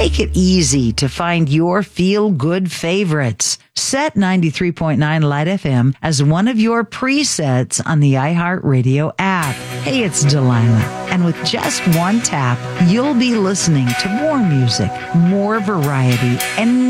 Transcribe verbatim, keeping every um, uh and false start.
Make it easy to find your feel-good favorites. Set ninety-three point nine Light F M as one of your presets on the iHeartRadio app. Hey, it's Delilah. And with just one tap, you'll be listening to more music, more variety, and